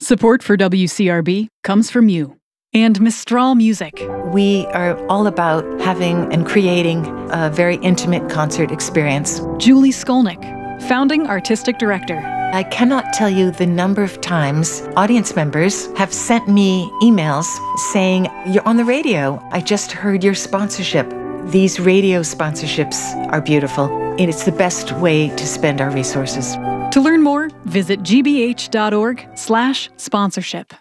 Support for WCRB comes from you and Mistral Music. We are all about having and creating a very intimate concert experience. Julie Skolnick, founding artistic director. I cannot tell you the number of times audience members have sent me emails saying, "You're on the radio. I just heard your sponsorship." These radio sponsorships are beautiful, and it's the best way to spend our resources. To learn more, visit gbh.org/sponsorship.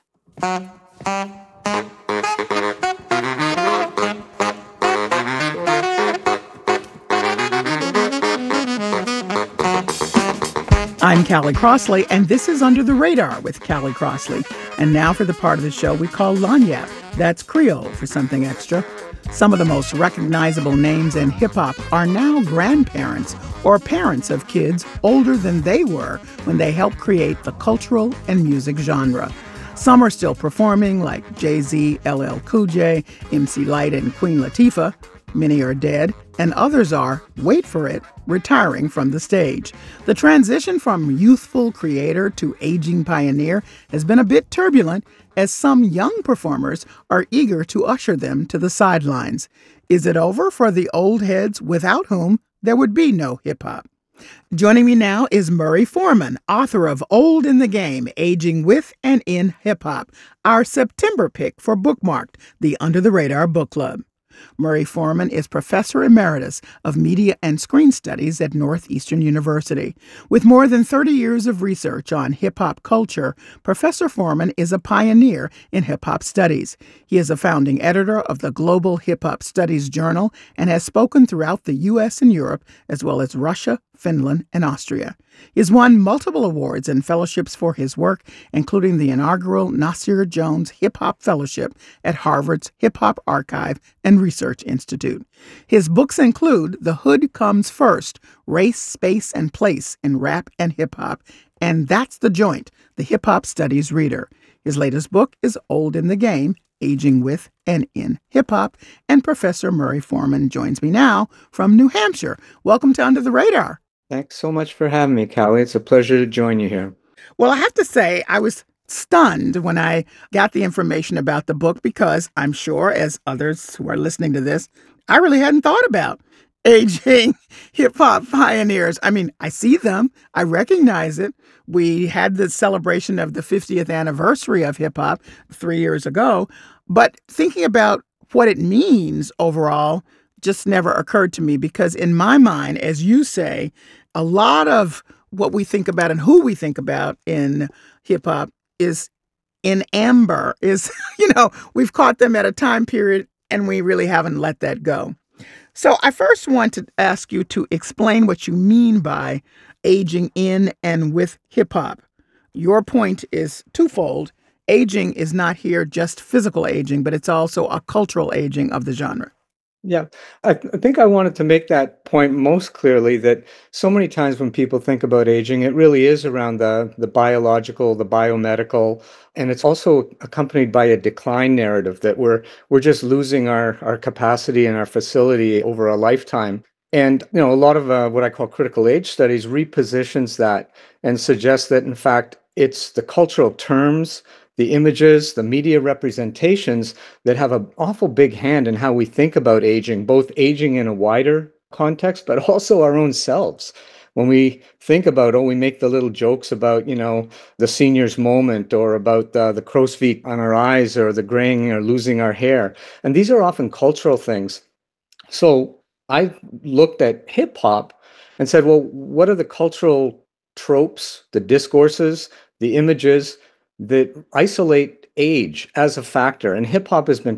I'm Callie Crossley, and this is Under the Radar with Callie Crossley. And now for the part of the show we call Lagniappe. That's Creole for something extra. Some of the most recognizable names in hip-hop are now grandparents or parents of kids older than they were when they helped create the cultural and music genre. Some are still performing, like Jay-Z, LL Cool J, MC Lyte, and Queen Latifah. Many are dead, and others are, wait for it, retiring from the stage. The transition from youthful creator to aging pioneer has been a bit turbulent, as some young performers are eager to usher them to the sidelines. Is it over for the old heads without whom there would be no hip-hop? Joining me now is Murray Foreman, author of Old in the Game, Aging with and in Hip-Hop, our September pick for Bookmarked, the Under the Radar Book Club. Murray Foreman is Professor Emeritus of Media and Screen Studies at Northeastern University. With more than 30 years of research on hip-hop culture, Professor Foreman is a pioneer in hip-hop studies. He is a founding editor of the Global Hip-Hop Studies Journal and has spoken throughout the U.S. and Europe, as well as Russia, Finland, and Austria. He has won multiple awards and fellowships for his work, including the inaugural Nasir Jones Hip Hop Fellowship at Harvard's Hip Hop Archive and Research Institute. His books include The Hood Comes First, Race, Space, and Place in Rap and Hip Hop, and That's the Joint, the Hip Hop Studies Reader. His latest book is Old in the Game, Aging with and in Hip Hop, and Professor Murray Foreman joins me now from New Hampshire. Welcome to Under the Radar. Thanks so much for having me, Callie. It's a pleasure to join you here. Well, I have to say, I was stunned when I got the information about the book because I'm sure, as others who are listening to this, I really hadn't thought about aging hip-hop pioneers. I mean, I see them. I recognize it. We had the celebration of the 50th anniversary of hip-hop 3 years ago. But thinking about what it means overall just never occurred to me because in my mind, as you say, a lot of what we think about and who we think about in hip-hop is in amber, we've caught them at a time period and we really haven't let that go. So I first want to ask you to explain what you mean by aging in and with hip-hop. Your point is twofold. Aging is not here just physical aging, but it's also a cultural aging of the genre. Yeah, I think I wanted to make that point most clearly that so many times when people think about aging, it really is around the biological, the biomedical, and it's also accompanied by a decline narrative that we're just losing our capacity and our facility over a lifetime. And a lot of what I call critical age studies repositions that and suggests that, in fact, it's the cultural terms, the images, the media representations that have an awful big hand in how we think about aging, both aging in a wider context, but also our own selves. When we think about, we make the little jokes about, the senior's moment or about the crow's feet on our eyes or the graying or losing our hair. And these are often cultural things. So I looked at hip hop and said, well, what are the cultural tropes, the discourses, the images that isolate age as a factor? And hip hop has been